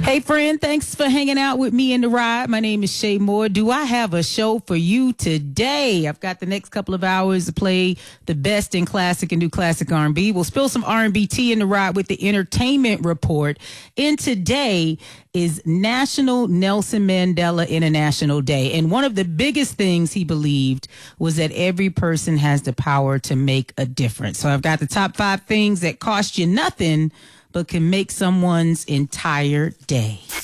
Hey, friend, thanks for hanging out with me in the ride. My name is Shay Moore. Do I have a show for you today? I've got the next couple of hours to play the best in classic and new classic R&B. We'll spill some R&B tea in the ride with the entertainment report. And today is National Nelson Mandela International Day. And one of the biggest things he believed was that every person has the power to make a difference. So I've got the top 5 things that cost you nothing but can make someone's entire day.